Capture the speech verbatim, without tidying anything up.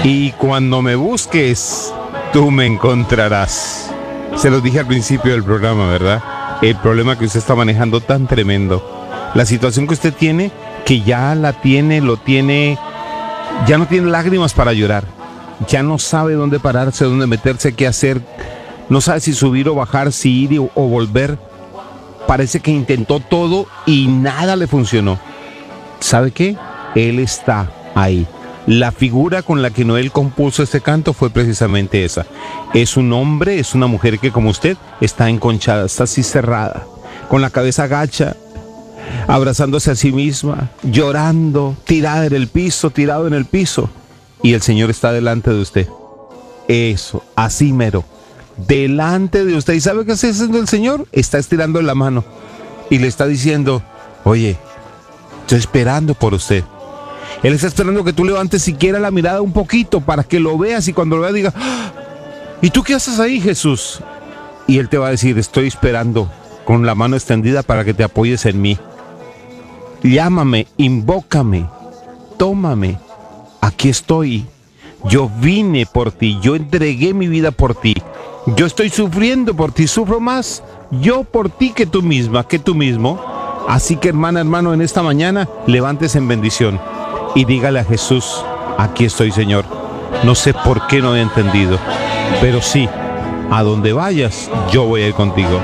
Y cuando me busques, tú me encontrarás. Se los dije al principio del programa, ¿verdad? El problema que usted está manejando tan tremendo. La situación que usted tiene, que ya la tiene, lo tiene, ya no tiene lágrimas para llorar. Ya no sabe dónde pararse, dónde meterse, qué hacer. No sabe si subir o bajar, si ir o, o volver. Parece que intentó todo y nada le funcionó. ¿Sabe qué? Él está ahí. La figura con la que Noel compuso este canto fue precisamente esa. Es un hombre, es una mujer que, como usted, está enconchada, está así cerrada, con la cabeza agacha, abrazándose a sí misma, llorando, tirada en el piso, tirado en el piso. Y el Señor está delante de usted. Eso, así mero, delante de usted. ¿Y sabe qué está haciendo el Señor? Está estirando la mano y le está diciendo: oye, estoy esperando por usted. Él está esperando que tú levantes siquiera la mirada un poquito para que lo veas, y cuando lo veas diga: ¡ah! ¿Y tú qué haces ahí, Jesús? Y Él te va a decir: estoy esperando con la mano extendida para que te apoyes en mí. Llámame, invócame, tómame. Aquí estoy. Yo vine por ti, yo entregué mi vida por ti. Yo estoy sufriendo por ti, sufro más yo por ti que tú misma, que tú mismo. Así que, hermana, hermano, en esta mañana levántese en bendición y dígale a Jesús: aquí estoy, Señor. No sé por qué no he entendido, pero sí, a donde vayas, yo voy a ir contigo.